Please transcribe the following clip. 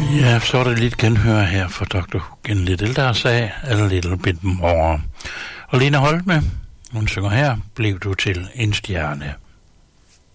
Ja, så er det lidt genhør her for Dr. Hook, en lidt ældre sag, A Little Bit More. Og Lene Holme, hun synger her, Blev du til en stjerne.